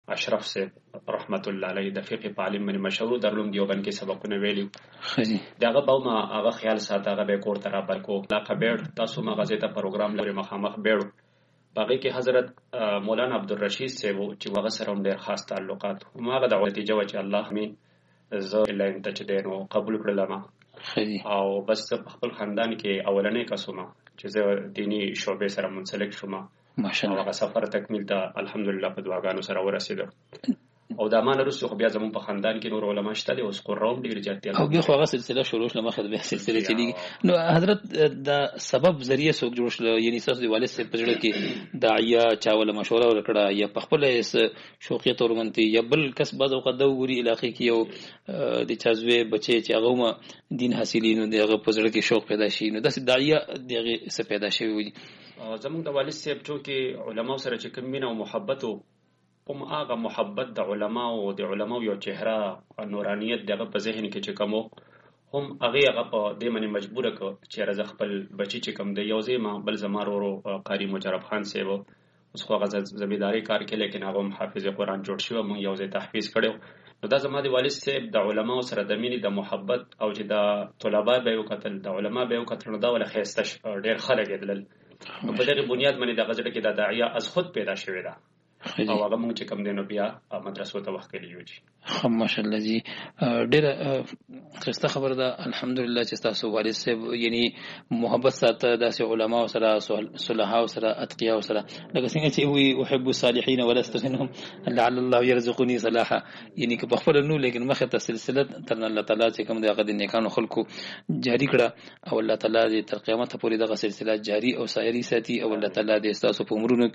اشرف سے رحمت الله علیه د فقه په عالم باندې مشهور درلوم دیوبند کې سبقونه ویلي دغه به ما هغه خیال ساته هغه به کور ته را برکو لا خبر تاسو مغازه ته پروګرام لري مخامخ بیړو باقي کې حضرت مولانا عبدالرشید صاحب چې هغه سره هم ډېر خاص تعلقات هم هغه د نتیجه و چې الله مين زه الا انت چې دینو قبول کړل او بس په خپل خاندان کې اولنې کسومه چې زه دینی شعبې سره منسلک شوم ماشاءالله هغه سفر تکمیل ته الحمدلله په دعاګانو سره ورسېده او د امان رسو خو بیا زمون په خاندان کې نور علما شته دي اوس قرآن ډیر جاتي او بیا خو هغه سلسله شروع شله مخه به سلسله چلیږي نو حضرت دا سبب ذریعہ سوق جوړ شل یعنی تاسو دی والد صاحب په جوړ کې داعیه چاوله مشوره ورکړه یا په خپل شوقیت ورمنتي یا بل کس بعد او قدو وري علاقې کې یو د چازوي بچي چې هغه ما دین حاصلینو دغه په جوړ کې شوق پیدا شي نو داسې داعیه دغه څه پیدا شي وي زمون د والد صاحب چې علما سره چې کوم مینه او محبت هم هغه محبت د علماو د علماو یو چهره نورانیت دغه په ذهن کې چې کومو هم هغه په دې باندې مجبوره کو چې رزق خپل بچی چې کوم دی یو ځای بل زمارو قاری مجرب خان سیو اوس خو هغه زمیداری کار کې لیکن هغه حافظ قرآن جوړ شو مونږ یو ځای تحفیظ کړو نو دا زما د والد صاحب د علماو سره د مینې د محبت او چې د طلبه به یو قتل د علما به یو قتل دا ولا خيسته ډېر خلک دلل په دغه بنیاد باندې د غزړه کې د داعیه از خود پیدا شوی دا او هغه مونږ چې کوم دینو بیا مدرسو ته وخت کېږي جی ماشاءالله جی ډېر خسته خبر ده الحمدلله چې تاسو والد صاحب یعنی محبت ساته د علماء سره صلحاء سره اتقیاء سره لکه څنګه چې وي احب الصالحین ولست منهم لعل الله يرزقني صلاحا یعنی که په خپل نو لیکن مخه ته سلسله تر الله تعالی چې کوم د غد نیکانو خلکو جاری کړه او الله تعالی دې تر قیامت پورې دغه سلسله جاری او سایری ساتي او الله تعالی دې تاسو په عمرونو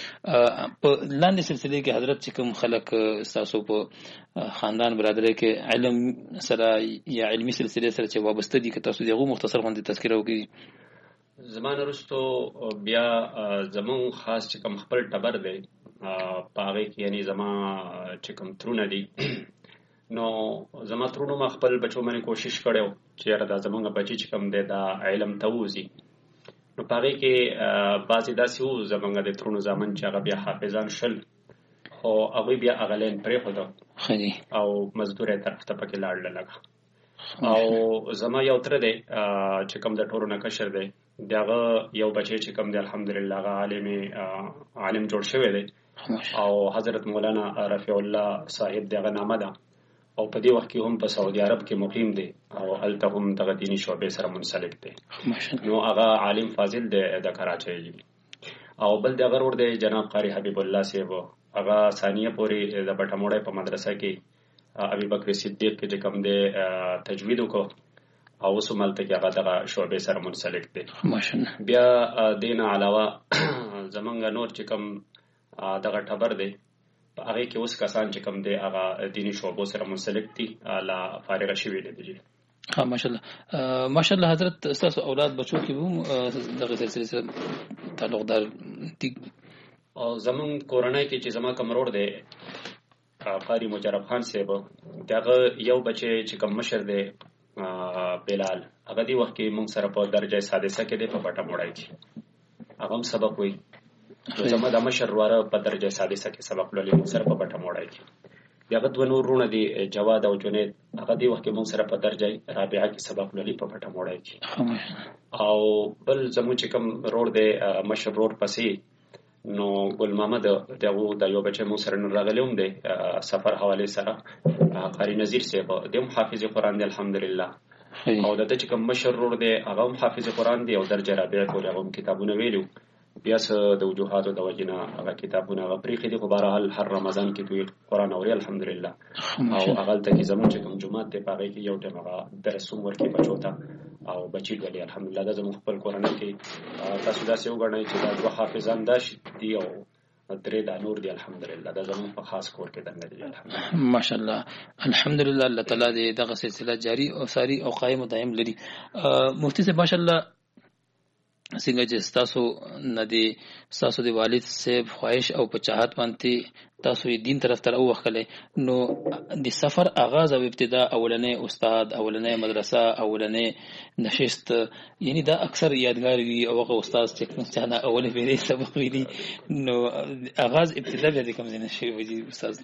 کې لاندې سلسله کې حضرت چې کوم خلک تاسو په خاندان برادر کې علم سره یا علمی سلسله سره چې وابسته دي که تاسو دغه مختصر غونډه تذکره وکړي زمانه رستو بیا زمون خاص چې کوم خپل ټبر دی پاره کې یعنی زما چې کوم ترونه دي نو زما ترونو ما خپل بچو باندې کوشش کړو چې را د زمونږ بچی چې کوم دی دا علم تووزي نو پاره کې بعضی داسې وو زمونږ د ترونو ځامن چې هغه بیا حافظان شل خو هغه بیا اغلین پرې خو او مزدوري طرف ته پکې لاړل لګا او زما یو تر دی چې کوم د ټورو نه کشر دی دغه یو بچی چې کوم دی الحمدلله هغه عالم جوړ شوی دی او حضرت مولانا رفیع الله صاحب دغه نامه ده او په دې وخت کې هم په سعودي عرب کې مقیم دی او هلته هم دغه دینی شعبې سره منسلک دی نو هغه عالم فاضل دی د کراچۍ او بل دغه ور دی جناب قاری حبیب الله صاحب هغه ثانیه پوری د بټموړې په مدرسه کې ابي بکر صدیق کې کوم دی تجوید وکړو او وسملته کې هغه دغه شعبې سره منسلک دی ماشاءالله بیا دین علاوه زمونږ نور چې کوم دغه ټبر دی هغه کې اوس کسان چې کوم دی هغه دینی شعبو سره منسلک دي لا فارغ شوی دي ماشاءالله حضرت تاسو اولاد بچو کې هم دغه سلسله سره تعلق دار دي او زمون کورنۍ کې چې زما کمرور دی قاری مجرب خان صاحب دغه یو بچی چې کوم مشر دی بلال هغه دی وخت کې مونږ سره په درجه سادسه کې دی په پټه موړای کې هغه هم سبق وی زما د مشر واره په درجه سادسه کې سبق لولې مونږ سره په پټه موړای کې دغه دوه نور رونه دی جواد او جنید هغه دی وخت کې مونږ سره په درجه رابعه کې سبق لولې په پټه موړای کې او بل زمو چې کوم روړ دی مشر روړ پسې نو ګل محمد دغه د یو بچی مو سره راغلی هم دی سفر حواله سره قاری نذیر صاحب د حافظ قرآن دی الحمدلله او د چې کوم مشر روړ دی هغه هم حافظ قرآن دی او درجه رابعه کول هغه کتابونه ویلو بیا څه د وجوهات او د وجنه هغه کتابونه هغه پریخي دي خو بهرحال هر رمضان کې دوی قرآن اوري الحمدلله او هغه ته کې زموږ چې کوم جمعه ته پاره کې یو ټیم هغه درس ورکې بچو ته او بچی ولې الحمدلله دا زموږ خپل قرآن کې تاسو دا څه وګڼئ چې دا دوه حافظان دي او درې د نور دی الحمدلله دا زموږ په خاص کور کې دنه دي الحمدلله ماشاءالله الحمدلله الله تعالی دې دغه سلسله جاری او ساری او قائم او دائم لري مفتی صاحب ماشاءالله څنګه چې تاسو د والد صاحب خواهش او په چاهت باندې تاسو یې دین طرف ته وکړئ نو د سفر آغاز او ابتدا اولنې استاد اولنې مدرسه اولنې نشست یعنی دا اکثر یادګار وي او هغه استاد چې څنګه اولې پیری سبق ویلي نو آغاز ابتدا به کوم ځای نشي وي استاد